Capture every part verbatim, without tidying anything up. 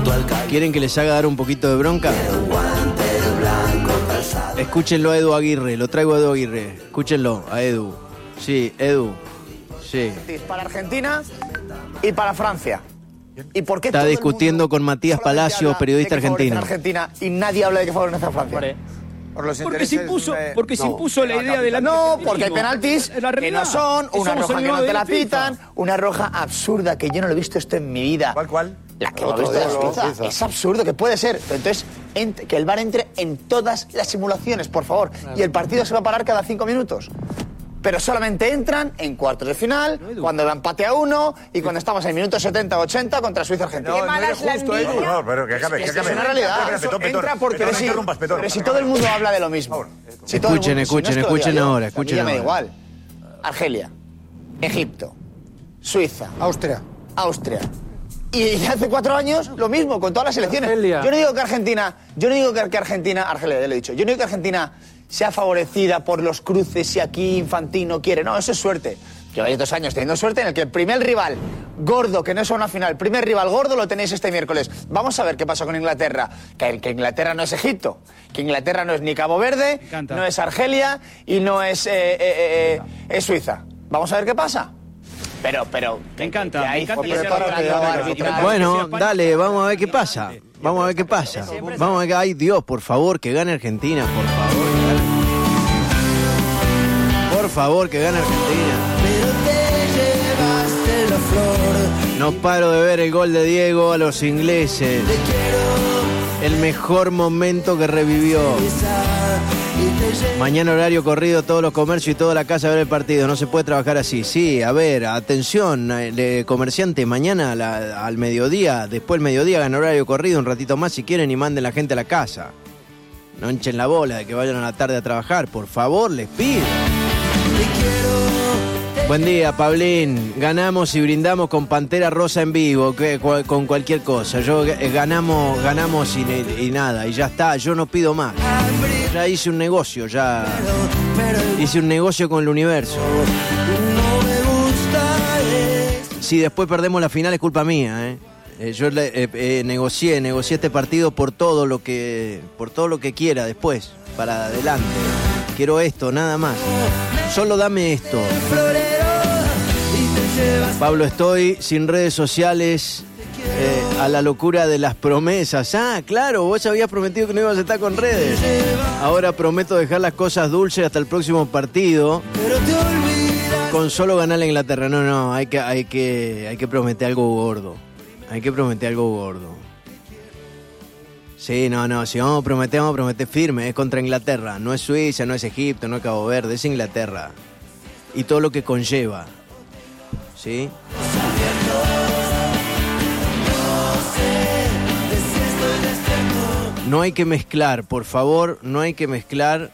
¿Quieren que les haga dar un poquito de bronca? Escúchenlo a Edu Aguirre, lo traigo a Edu Aguirre. Escúchenlo a Edu. Sí, Edu. Sí. Para Argentina y para Francia. ¿Y por qué está discutiendo con Matías Palacios, periodista argentino. Argentina y nadie habla de que favorece a Francia? Vale. Por los porque se impuso, de... porque no, se impuso la idea de la... No, porque hay penaltis que no son, una roja que no te la pitan, una roja absurda que yo no lo he visto esto en mi vida. ¿Cuál, cuál? La que hemos visto de la Suiza. Es absurdo, que puede ser. Entonces, que el V A R entre en todas las simulaciones, por favor. Claro. Y el partido se va a parar cada cinco minutos. Pero solamente entran en cuartos de final, no, cuando va empate a uno y cuando estamos en minutos setenta o ochenta contra Suiza-Argentina. No, no es justo, Edu. No, pero que acabe, que acabe. Es una realidad. Eso entra porque... Pero si, pero si todo el mundo habla de lo mismo. Si escuchen, mundo, escuchen, si no escuchen yo, ahora, escuchen a mí ahora. me da igual. Argelia, Egipto, Suiza, Austria. Austria. Y hace cuatro años lo mismo con todas las selecciones. Argelia. Yo no digo que Argentina, yo no digo que Argentina, Argelia, ya lo he dicho. Yo no digo que Argentina sea favorecida por los cruces si aquí Infantino quiere. No, eso es suerte. Lleváis dos años teniendo suerte en el que el primer rival gordo, que no es una final, el primer rival gordo lo tenéis este miércoles. Vamos a ver qué pasa con Inglaterra. Que, que Inglaterra no es Egipto, que Inglaterra no es ni Cabo Verde, no es Argelia y no es, eh, eh, eh, es Suiza. Vamos a ver qué pasa. Pero, pero... Me encanta, me encanta. Bueno, dale, vamos a ver qué pasa. Vamos a ver qué pasa. Vamos a ver que... Ay, Dios, por favor, que gane Argentina, por favor. Por favor, que gane Argentina. No paro de ver el gol de Diego a los ingleses. El mejor momento que revivió. Mañana horario corrido, todos los comercios y toda la casa a ver el partido. No se puede trabajar así. Sí, a ver, atención, eh, comerciante, mañana la, al mediodía, después del mediodía, hagan horario corrido un ratito más si quieren y manden la gente a la casa. No hinchen la bola de que vayan a la tarde a trabajar. Por favor, les pido. Buen día, Pablín. Ganamos y brindamos con Pantera Rosa en vivo, que, con cualquier cosa. Yo eh, ganamos, ganamos y, y nada, y ya está. Yo no pido más. Ya hice un negocio, ya hice un negocio con el universo. Si después perdemos la final es culpa mía, ¿eh? Eh, yo eh, eh, negocié, negocié este partido por todo lo que, por todo lo que quiera después, para adelante. Quiero esto, nada más. Solo dame esto. Pablo, estoy sin redes sociales, eh, a la locura de las promesas. Ah, claro, vos habías prometido que no ibas a estar con redes. Ahora prometo dejar las cosas dulces hasta el próximo partido. Con solo ganar la Inglaterra. No, no, hay que, hay que, hay que prometer algo gordo. Hay que prometer algo gordo. Sí, no, no, si vamos a prometer, vamos a prometer firme. Es contra Inglaterra. No es Suiza, no es Egipto, no es Cabo Verde, es Inglaterra. Y todo lo que conlleva. ¿Sí? No hay que mezclar, por favor, no hay que mezclar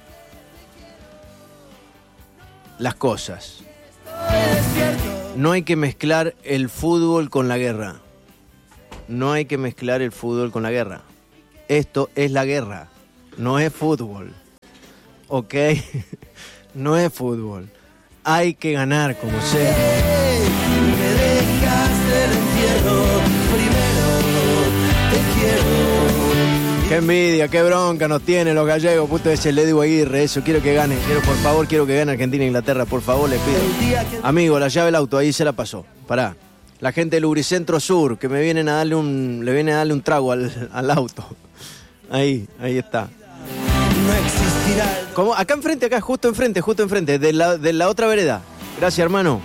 las cosas. No hay que mezclar el fútbol con la guerra. No hay que mezclar el fútbol con la guerra. Esto es la guerra, no es fútbol. ¿Ok? No es fútbol. Hay que ganar como sea. Me dejaste el encierro, primero te quiero. Qué envidia, qué bronca nos tienen los gallegos. Puto ese le digo Aguirre, eso quiero que gane. Quiero, por favor, quiero que gane Argentina e Inglaterra, por favor, les pido. Amigo, la llave del auto, ahí se la pasó. Pará. La gente del Lubricentro Sur, que me vienen a darle un, le viene a darle un trago al, al auto. Ahí, ahí está. No existirá. ¿Cómo? Acá enfrente, acá, justo enfrente, justo enfrente, de la, de la otra vereda. Gracias, hermano.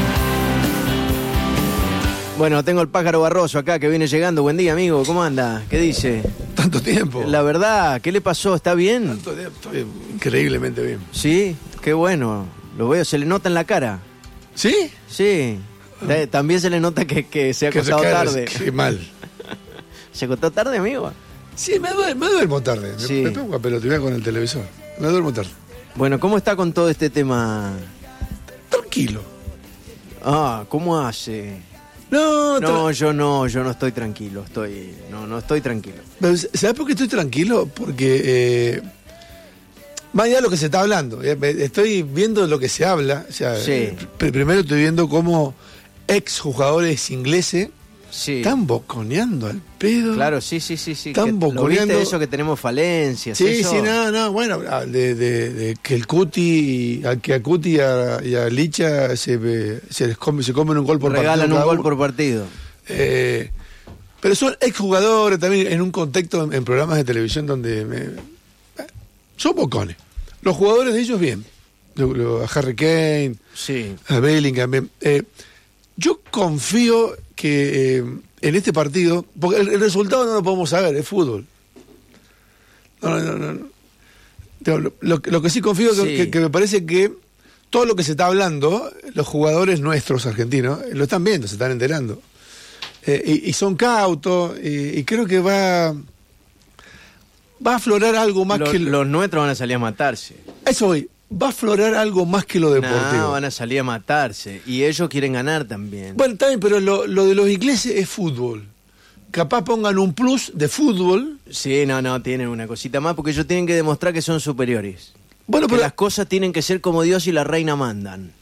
Bueno, tengo el pájaro Barroso acá que viene llegando. Buen día, amigo. ¿Cómo anda? ¿Qué dice? Tanto tiempo. La verdad, ¿qué le pasó? ¿Está bien? Tanto tiempo, estoy increíblemente bien. Sí, qué bueno. Lo veo, se le nota en la cara. ¿Sí? Sí. También se le nota que, que se ha acostado tarde. Qué mal. ¿Se acostó tarde, amigo? Sí, me duermo, me duermo tarde. Sí. Me, me pongo a pelotear con el televisor. Me duermo tarde. Bueno, ¿cómo está con todo este tema? Tranquilo. Ah, ¿cómo hace? No, no, tra- yo no, yo no estoy tranquilo. Estoy, no, no estoy tranquilo. ¿Sabes por qué estoy tranquilo? Porque eh, más allá de lo que se está hablando, estoy viendo lo que se habla. O sea, sí. pr- primero estoy viendo cómo ex jugadores ingleses Sí. Están boconeando al pedo. Claro, sí, sí, sí. sí. Están que, boconeando. ¿Lo viste eso que tenemos falencias? Sí, eso? sí, no, no, bueno, de, de, de que el Cuti, a, que a Cuti y a, y a Licha se, se les come, se comen un gol por Regalan partido. un gol uno. por partido. Eh, pero son exjugadores también en un contexto en, en programas de televisión donde me, eh, son bocones. Los jugadores de ellos bien. Lo, lo, a Harry Kane, Sí. a Bellingham. Bien. Eh, yo confío que eh, en este partido, porque el, el resultado no lo podemos saber, es fútbol. No, no, no. no. Lo, lo, lo que sí confío es Sí. que, que, que me parece que todo lo que se está hablando, los jugadores nuestros argentinos, lo están viendo, se están enterando. Eh, y, y son cautos, y, y creo que va, va a aflorar algo más Los, que... Lo, los nuestros van a salir a matarse. eso voy, va a aflorar algo más que lo deportivo. No, van a salir a matarse. Y ellos quieren ganar también. Bueno, está bien, pero lo, lo de los ingleses es fútbol. Capaz pongan un plus de fútbol. Sí, no, no, tienen una cosita más porque ellos tienen que demostrar que son superiores. Bueno, que pero las cosas tienen que ser como Dios y la reina mandan.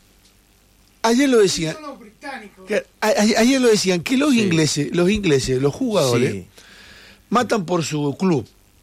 ayer lo decían. Son los británicos. que- a- a- ayer lo decían que los Sí. ingleses, los ingleses, los jugadores, Sí. matan por su club.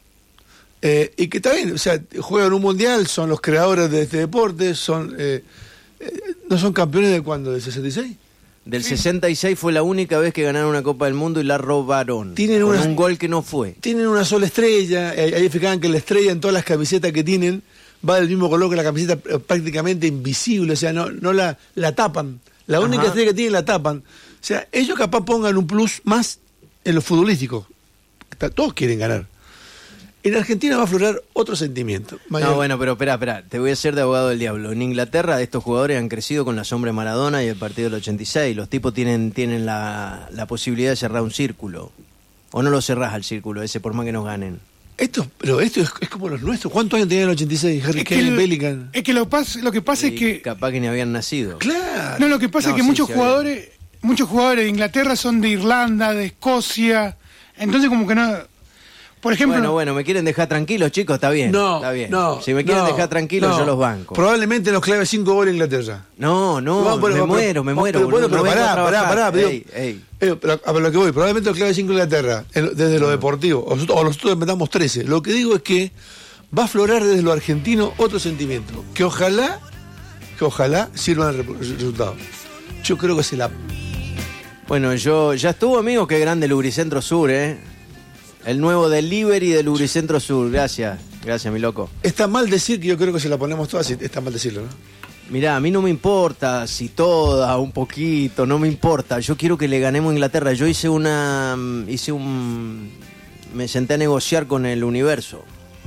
Eh, y que también, o sea, juegan un mundial, son los creadores de este deporte, son eh, eh, ¿no son campeones de cuándo? ¿Del sesenta y seis? Del sesenta y seis fue la única vez que ganaron una Copa del Mundo y la robaron. Tienen con una- un gol que no fue. Tienen una sola estrella, eh, ahí fijaban que la estrella en todas las camisetas que tienen va del mismo color que la camiseta, eh, prácticamente invisible, o sea, no, no la, la tapan. La única Ajá. estrella que tienen la tapan. O sea, ellos capaz pongan un plus más en lo futbolístico. Ta- Todos quieren ganar. En Argentina va a aflorar otro sentimiento. Mayor. No, bueno, pero espera, espera, te voy a hacer de abogado del diablo. En Inglaterra estos jugadores han crecido con la sombra de Maradona y el partido del ochenta y seis. Los tipos tienen, tienen la, la posibilidad de cerrar un círculo. ¿O no lo cerrás al círculo ese por más que nos ganen? Esto, pero esto es, es como los nuestros. ¿Cuántos años tenían en el ochenta y seis? Harry Es que, Kane, el- Bellingham. es que lo, pas- lo que pasa Y es que. capaz que ni habían nacido. Claro. No, lo que pasa No, es que sí, muchos sí, jugadores, muchos jugadores de Inglaterra son de Irlanda, de Escocia. Entonces, como que no. Por ejemplo. Bueno, bueno, me quieren dejar tranquilos, chicos, está bien. No, está bien. no. Si me quieren no, dejar tranquilos, no. yo los banco. Probablemente nos clave cinco goles Inglaterra. No, no, No, bueno, me pero- muero, me pero- muero. pero, bueno, boludo, pero no vengo pará, a pará, trabajar. pará, Ey, ey. Eh, pero a ver lo que voy, probablemente nos clave cinco Inglaterra, en- desde lo deportivo, o nosotros, o nosotros metamos trece. Lo que digo es que va a aflorar desde lo argentino otro sentimiento, que ojalá, que ojalá sirvan el re- resultado. Yo creo que se la... Bueno, yo ya estuvo, amigo, qué grande el Lubricentro Sur, ¿eh? El nuevo delivery del Lubricentro Sur. Gracias, gracias, mi loco. Está mal decir que yo creo que se la ponemos todas, y está mal decirlo, ¿no? Mirá, a mí no me importa si toda, un poquito, no me importa. Yo quiero que le ganemos a Inglaterra. Yo hice una... mm, hice un... Me senté a negociar con el universo.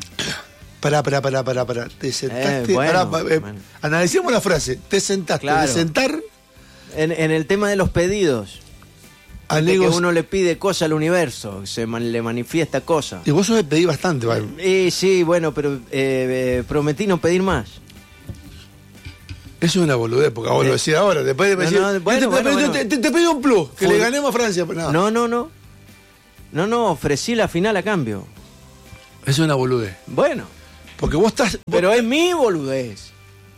Pará, pará, pará, pará, pará. Te sentaste... Eh, bueno, pará, eh, bueno. Analicemos la frase. Te sentaste. Claro. De sentar En, en el tema de los pedidos. a De que negociar. uno le pide cosas al universo, se man- le manifiesta cosas. Y vos sos de pedir bastante, ¿vale? Y sí, bueno, pero eh, eh, prometí no pedir más. Eso es una boludez, porque vos Eh, lo decís ahora. Después de no, decir, no, te- bueno, te, bueno, te- bueno. te- te- te pido un plus, que Fue- le ganemos a Francia. pero No. No, no, no. No, no, ofrecí la final a cambio. Eso es una boludez. Bueno, Porque vos estás... vos- pero es mi boludez.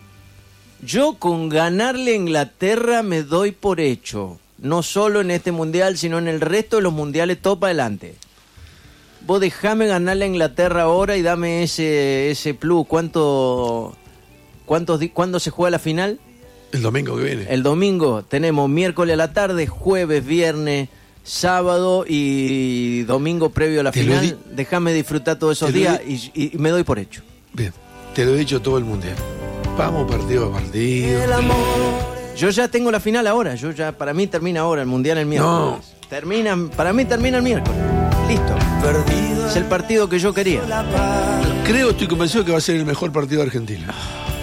Yo con ganarle a Inglaterra me doy por hecho. No solo en este mundial, sino en el resto de los mundiales, todo para adelante. Vos dejame ganarle a Inglaterra ahora y dame ese, ese plus. ¿Cuánto, cuántos, di- ¿Cuándo se juega la final? El domingo que viene. El domingo tenemos miércoles a la tarde, jueves, viernes, sábado y domingo previo a la Te lo final. di- Déjame disfrutar todos esos te lo días y, y- y me doy por hecho. Bien, te lo he dicho todo el mundial. Vamos partido a partido. Yo ya tengo la final ahora. Yo ya para mí termina ahora el mundial el miércoles. Termina, para mí termina el miércoles. Listo. Es el partido que yo quería. Creo, estoy convencido que va a ser el mejor partido de Argentina.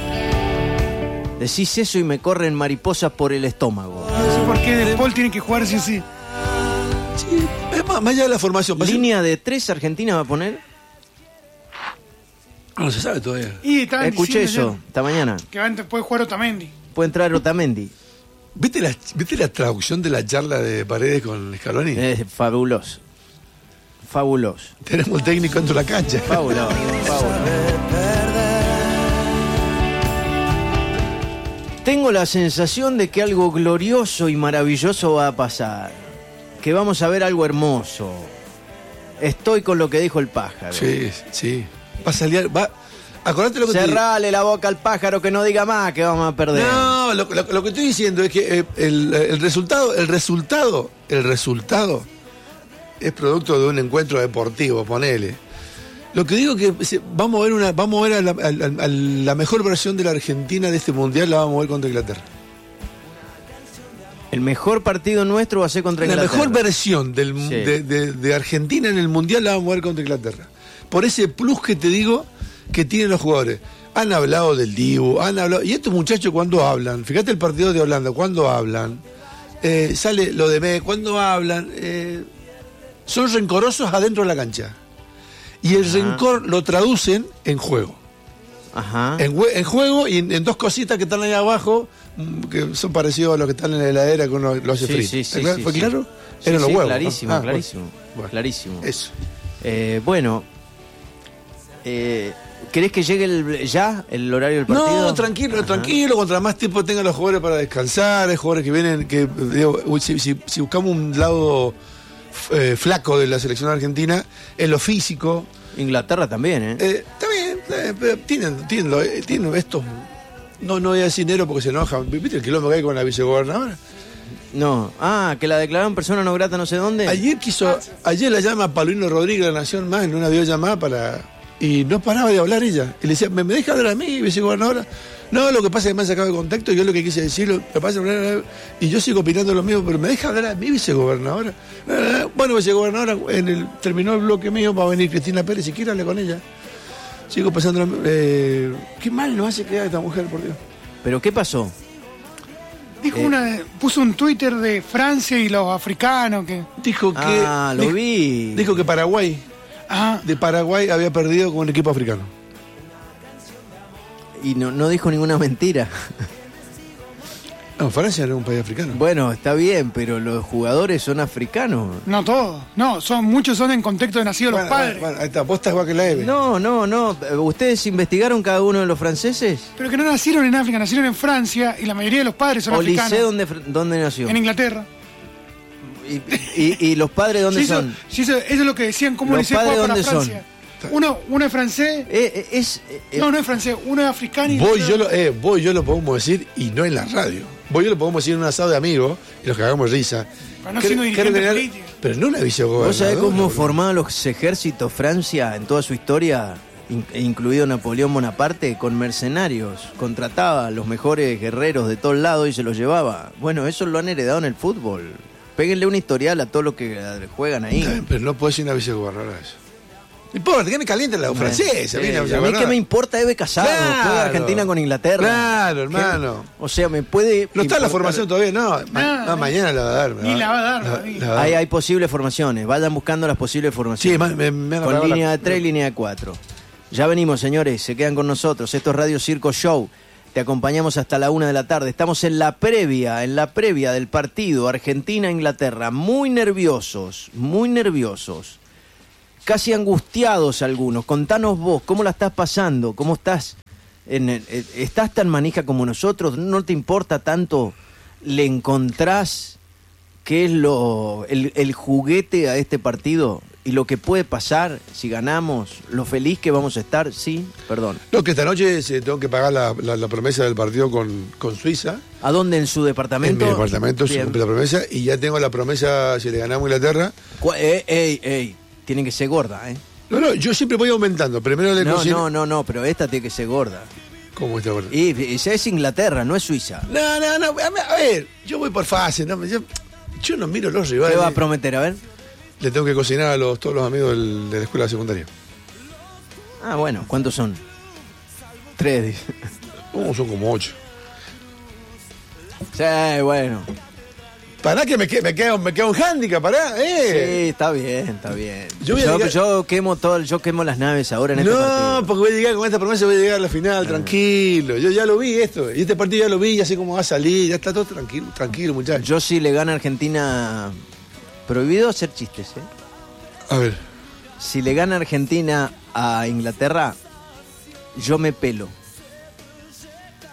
Decís eso y me corren mariposas por el estómago. No sé por qué De Paul tiene que jugar sí o sí. Sí, es más, más allá de la formación. va a ser- Línea de tres Argentina va a poner. No se sabe todavía. Y estaban Escuché diciendo eso esta mañana. ayer Que antes puede jugar Otamendi. Puede entrar Otamendi. ¿Viste la, ¿Viste la traducción de la charla de Paredes con Scaloni? Es fabuloso. Fabuloso. Tenemos el técnico dentro de la cancha. Fabuloso. Fabuloso. Tengo la sensación de que algo glorioso y maravilloso va a pasar. que vamos a ver algo hermoso. Estoy con lo que dijo el pájaro. Sí, sí. Va a salir, va... Acordate lo que Cerrale la boca al pájaro que no diga más que vamos a perder. No, lo, lo, lo que estoy diciendo es que eh, el, el resultado, el resultado, el resultado es producto de un encuentro deportivo, ponele. Lo que digo es que vamos a ver una, vamos a ver a la, a, a la mejor versión de la Argentina de este mundial, la vamos a ver contra Inglaterra. El mejor partido nuestro va a ser contra Inglaterra. La mejor versión del, sí. de, de, de Argentina en el mundial la vamos a ver contra Inglaterra. Por ese plus que te digo que tienen los jugadores. Han hablado del Dibu, han hablado. Y estos muchachos cuando hablan, fíjate el partido de Holanda, cuando hablan, eh, sale lo de Me, cuando hablan, eh, son rencorosos adentro de la cancha. Y el Ajá. rencor lo traducen en juego. Ajá. En, en juego y en, en dos cositas que están ahí abajo, que son parecidos a los que están en la heladera con los, los sí, fritos. sí, sí, ¿Fue sí, claro? Sí, Eran sí, los huevos. Clarísimo, ¿no? ah, clarísimo. Bueno, clarísimo. Eso. Eh, bueno, eh, ¿querés que llegue el, ya el horario del partido? No, tranquilo, Ajá. tranquilo. Contra más tiempo tengan los jugadores para descansar, hay jugadores que vienen, que digo, si, si, si buscamos un lado eh, flaco de la selección argentina, en lo físico. Inglaterra también, ¿eh? eh está bien, eh, pero tienen, tienen, lo, eh, tienen estos. No, no voy a decir dinero porque se enojan. ¿Viste el quilombo que hay con la vicegobernadora? No. Ah, que la declararon persona no grata no sé dónde. Ayer quiso, ayer la llama Paulino Rodríguez de la Nación Más en una videollamada para. Y no paraba de hablar ella. Y le decía, ¿me, me deja hablar a mí, vicegobernadora? No, lo que pasa es que me han sacado de contacto, yo lo que quise decir, lo que pasa es y yo sigo opinando lo mismo, pero ¿me deja hablar a mí, vicegobernadora? Bueno, vicegobernadora, en el, terminó el bloque mío, va a venir Cristina Pérez, si quiere hable con ella. Sigo pensando, eh, qué mal nos hace quedar esta mujer, por Dios. ¿Pero qué pasó? Dijo Eh. una, puso un Twitter de Francia y los africanos que. Dijo que. Ah, lo dijo, vi. Dijo que Paraguay, Ah, de Paraguay había perdido con un equipo africano. Y no, no dijo ninguna mentira. No, Francia no es un país africano. Bueno, está bien, pero los jugadores son africanos. no todos. No, son, muchos son en contexto de nacidos Bueno, los padres. bueno, ahí está, vos estás igual que la Eve. No, no, no. ¿Ustedes investigaron cada uno de los franceses? Pero que no nacieron en África, nacieron en Francia y la mayoría de los padres son Olisé, africanos. ¿dónde, dónde nació? En Inglaterra. Y, y, y los padres dónde Sí, eso, son? sí, eso, eso es lo que decían, cómo ¿Los Olisé padres juega para dónde son? Francia. Uno, uno es francés. Eh, eh, es, eh, No, no es francés, uno es africano y Vos y otro- yo lo, eh, vos y yo lo podemos decir y no en la radio. Vos y yo lo podemos decir en un asado de amigos y los que hagamos risa. Pero no Creo- siendo dirigente creo que- político. Pero no una vicegobernadora. ¿Vos sabés cómo boludo. formaban los ejércitos Francia en toda su historia, in- incluido Napoleón Bonaparte, con mercenarios? Contrataba a los mejores guerreros de todos lados y se los llevaba. Bueno, eso lo han heredado en el fútbol. Péguenle un historial a todos los que eh, juegan ahí. Está bien, pero no puede ser una vicegobernadora eso. No importa, que me caliente la francesa. Sí, viene a mí vicegobernadora. qué me importa Eve Casado, Claro. juega Argentina con Inglaterra. Claro, hermano. ¿Qué? O sea, me puede... No está la importar- formación todavía, no. Ma- Nada, no, mañana la va a dar. Ni la va a dar, La- no, ni- la va a dar. Hay, hay posibles formaciones, vayan buscando las posibles formaciones. Sí, ma- me, me han Con apagado línea la- de tres y línea de cuatro. Ya venimos, señores, se quedan con nosotros. Esto es Radio Circo Show. Te acompañamos hasta la una de la tarde. Estamos en la previa, en la previa del partido Argentina-Inglaterra. Muy nerviosos, muy nerviosos. Casi angustiados algunos. Contanos vos, ¿cómo la estás pasando? ¿Cómo estás? En el- eh, ¿Estás tan manija como nosotros? ¿No te importa tanto? ¿Le encontrás qué es lo el, el juguete a este partido? Y lo que puede pasar si ganamos, lo feliz que vamos a estar, sí, perdón. No, que esta noche se tengo que pagar la, la- la promesa del partido con, con Suiza. ¿A dónde? ¿En su En departamento? mi departamento se Bien. cumple la promesa y ya tengo la promesa si le ganamos a Inglaterra. Cu- eh, ey, ey, tiene que ser gorda, ¿eh? No, no, yo siempre voy aumentando. Primero le No, cocino. no, no, no, pero esta tiene que ser gorda. ¿Cómo está gordo? Y, y esa es Inglaterra, no es Suiza. No, no, no. A ver, yo voy por fase. No, yo, yo no miro los ¿Qué rivales. va a prometer? A ver. Le tengo que cocinar a los, todos los amigos del- de la escuela secundaria. Ah, bueno, ¿cuántos son? Tres. dice. No, son como ocho. Sí, bueno. Pará que me, que- me queda me queda un hándicap, pará, Sí, eh. está bien, está bien. Yo Yo, voy a yo, llegar- quemo todo, yo quemo las naves ahora en este No, partido. porque voy a llegar con esta promesa, voy a llegar a la final, Ah. tranquilo. Yo ya lo vi esto. Y este partido ya lo vi, ya sé cómo va a salir, ya está todo tranquilo, tranquilo, muchachos. Yo si le gana a Argentina... Prohibido hacer chistes, ¿eh? A ver. Si le gana Argentina a Inglaterra, yo me pelo.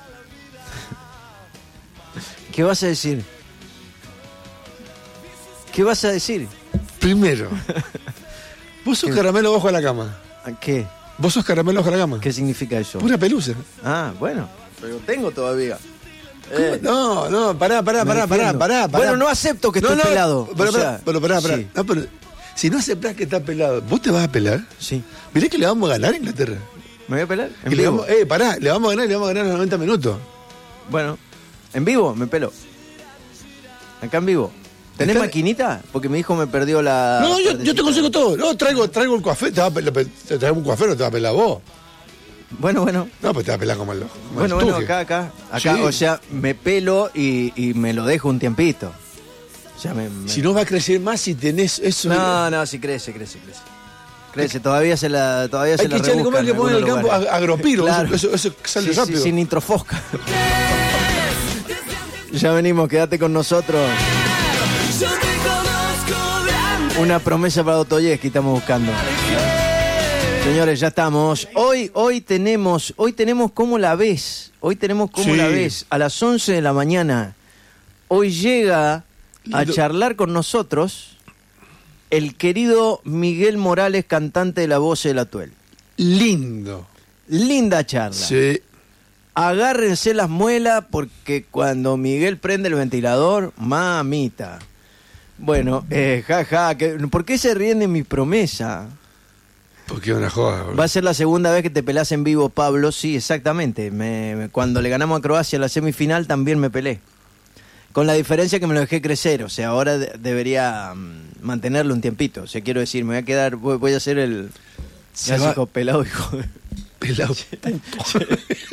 ¿Qué vas a decir? ¿Qué vas a decir? Primero, vos sos caramelo bajo la cama. ¿Qué? Vos sos caramelo bajo la cama. ¿Qué significa eso? Pura pelusa. Ah, bueno, pero tengo todavía. Eh. No, no, pará, pará, pará, pará, pará, pará. Bueno, no acepto que no, estoy no, pelado. Pero, o sea, pero, pará, pará. sí. No, pero, si no aceptás que estás pelado, ¿vos te vas a pelar? Sí. Mirá que le vamos a ganar a Inglaterra. ¿Me voy a pelar? ¿En Que le vivo? vamos, eh, pará, le vamos a ganar, le vamos a ganar a los noventa minutos. Bueno, en vivo me pelo. Acá en vivo. ¿Tenés Está- maquinita? Porque mi hijo me perdió la... No, yo, yo te partecita. consigo todo. No, traigo, traigo el café, te, va a pelar, te traigo un café, no te va a pelar vos. Bueno, bueno. No, pues te va a pelar como el como Bueno, el bueno, tuje. acá, acá. Acá, Sí. o sea, me pelo y, y me lo dejo un tiempito. O sea, me, me- Si no va a crecer más si tenés eso. No, no, sí crece, crece, crece. Crece, todavía se la todavía Hay se que la echarle como rebusca el que en pone en el algunos campo lugares. a- agropiro, Claro. eso, eso, eso sale Sí, sí, rápido. sin nitrofosca. Ya venimos, quédate con nosotros. Una promesa para Dostoyevski estamos buscando. Señores, ya estamos. Hoy, hoy tenemos, hoy tenemos ¿Cómo la ves? Hoy tenemos ¿Cómo Sí. la ves? A las once de la mañana. Hoy llega a Lindo. charlar con nosotros el querido Miguel Morales, cantante de La Voz del Atuel. Lindo. Linda charla. Sí. Agárrense las muelas porque cuando Miguel prende el ventilador, mamita. Bueno, eh, jaja, que- ¿por qué se ríen de mi promesa? Porque es una joda. boludo. Va a ser la segunda vez que te pelás en vivo, Pablo. Sí, exactamente. Me- me- cuando le ganamos a Croacia en la semifinal también me pelé. Con la diferencia que me lo dejé crecer. O sea, ahora de- debería mm, mantenerlo un tiempito. O sea, quiero decir, me voy a quedar, voy, voy a hacer el... Se ya va- dijo, pelado, hijo de- Pelado puto.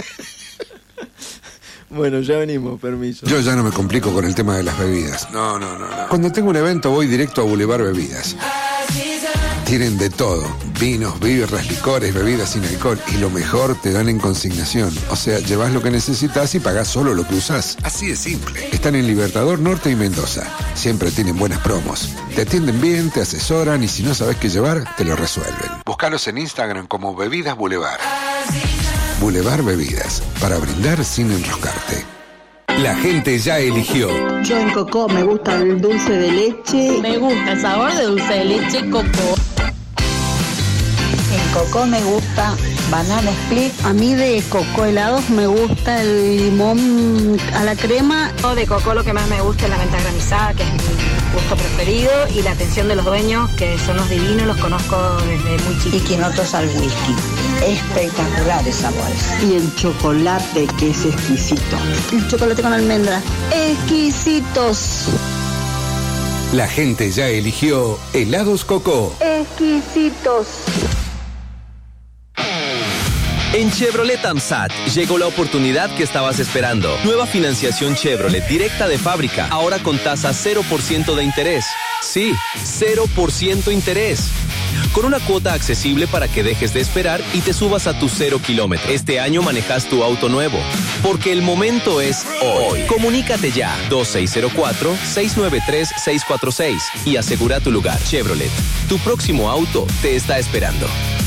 Bueno, ya venimos, permiso. Yo ya no me complico con el tema de las bebidas. No, no, no, no. Cuando tengo un evento voy directo a Boulevard Bebidas. Tienen de todo. Vinos, birras, licores, bebidas sin alcohol. Y lo mejor, te dan en consignación. O sea, llevas lo que necesitas y pagás solo lo que usás. Así de simple. Están en Libertador Norte y Mendoza. Siempre tienen buenas promos. Te atienden bien, te asesoran y si no sabes qué llevar, te lo resuelven. Búscalos en Instagram como Bebidas Boulevard. Boulevard Bebidas. Para brindar sin enroscarte. La gente ya eligió. Yo en Coco me gusta el dulce de leche. Me gusta el sabor de dulce de leche Coco. En Coco me gusta banana split. A mí de Coco helados me gusta el limón a la crema. De Coco lo que más me gusta es la menta granizada, que es mi gusto preferido, y la atención de los dueños, que son los divinos, los conozco desde muy Y chiquitos. quinotos al whisky. Espectaculares sabores. Y el chocolate, que es exquisito. El chocolate con almendra. Exquisitos. La gente ya eligió Helados Coco. Exquisitos. En Chevrolet AMSAT llegó la oportunidad que estabas esperando. Nueva financiación Chevrolet directa de fábrica, ahora con tasa cero por ciento de interés. Sí, cero por ciento interés. Con una cuota accesible para que dejes de esperar y te subas a tu cero kilómetro. Este año manejas tu auto nuevo, porque el momento es hoy. Comunícate ya, dos seis cero cuatro, seis nueve tres, seis cuatro seis y asegura tu lugar. Chevrolet, tu próximo auto te está esperando.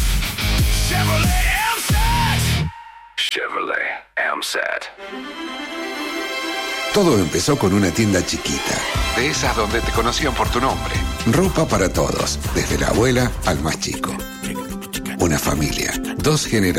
Chevrolet AMSAT. Todo empezó con una tienda chiquita, de esas donde te conocían por tu nombre. Ropa para todos, desde la abuela al más chico. Una familia, dos generaciones.